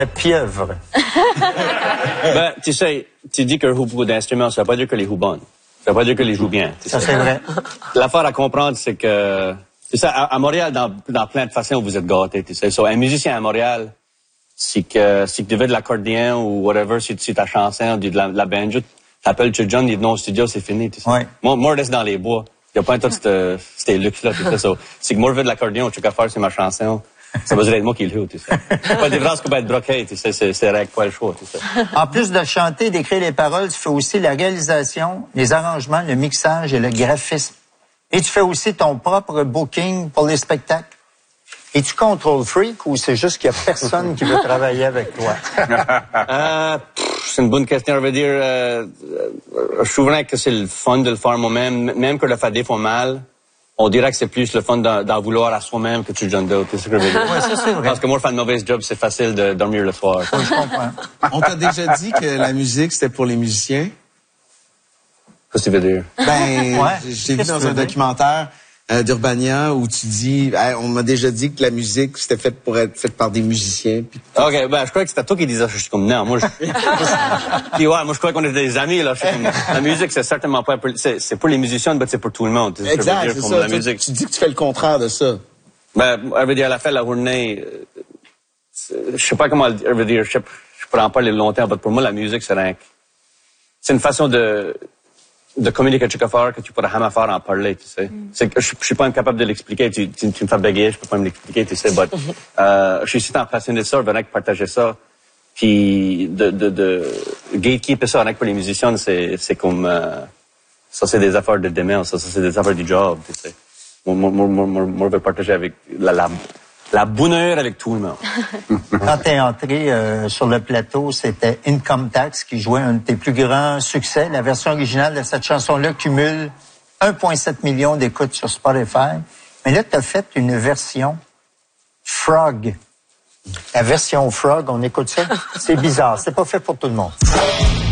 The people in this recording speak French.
La pieuvre. Ben, tu sais, tu dis qu'un joue beaucoup d'instruments, ça veut pas dire que les jouent bonnes. Ça veut pas dire que les jouent bien. Ça, c'est vrai. L'affaire à comprendre, c'est que... C'est ça, à Montréal, dans plein de façons, vous êtes gâtés, tu sais. So, un musicien à Montréal, si tu veux de l'accordéon ou whatever, si ta chanson, de la banjo, t'appelles John, il est non au studio, c'est fini, tu sais. Ouais. Moi, je reste dans les bois. Il n'y a pas un tas de ces luxes-là, tu sais. So, si moi, je veux de l'accordéon, tu qu'à faire, c'est ma chanson. Ça va être moi qui le joue, tu sais. Pas de différence que peut être broqué, tu sais, c'est règle pas le choix, tu sais. En plus de chanter, d'écrire les paroles, tu fais aussi la réalisation, les arrangements, le mixage et le graphisme. Et tu fais aussi ton propre booking pour les spectacles. Es-tu control freak ou c'est juste qu'il y a personne qui veut travailler avec toi? C'est une bonne question, je veux dire. Je trouve vraiment que c'est le fun de le faire moi-même, même que le faire des fois mal. On dirait que c'est plus le fun d'en vouloir à soi-même que tu le donnes d'autres. C'est ce que je veux dire. Ouais, ça, c'est vrai. Parce que moi, faire une mauvaise job, c'est facile de dormir le soir. Oui, je comprends. On t'a déjà dit que la musique, c'était pour les musiciens? Qu'est-ce que tu veux dire? Ben, Ouais. j'ai vu Qu'est-ce que dans tu un veux dire? documentaire d'Urbania où tu dis, hey, on m'a déjà dit que la musique, c'était fait pour être faite par des musiciens. Puis... OK, ben, je croyais que c'était toi qui disais ça. Je suis comme, non, moi, Puis ouais, moi, je croyais qu'on était des amis, là. Je suis comme, la musique, c'est certainement pas c'est pour les musiciens, mais c'est pour tout le monde. C'est ce que je veux Exact, dire, c'est comme ça. la musique. Tu dis que tu fais le contraire de ça. Ben, elle veut dire, à la fin de la journée, je sais pas comment elle veut dire, je pourrais en parler longtemps, mais pour moi, la musique, c'est une façon de communiquer quelque chose que tu pourrais jamais faire en parler, tu sais. C'est que je suis pas incapable de l'expliquer. Tu me fais bégayer, je peux pas me l'expliquer, tu sais. Je suis si tant passionné de ça, venez partager ça. Puis de gatekeeper ça avec pour les musiciens, c'est comme ça, c'est des affaires de demain, ça c'est des affaires du job, tu sais. Moi, je veux partager avec la bonheur avec tout le monde. Quand t'es entré sur le plateau, c'était Income Tax qui jouait un de tes plus grands succès. La version originale de cette chanson-là cumule 1,7 million d'écoutes sur Spotify. Mais là, t'as fait une version Frog. La version Frog, on écoute ça? C'est bizarre, c'est pas fait pour tout le monde.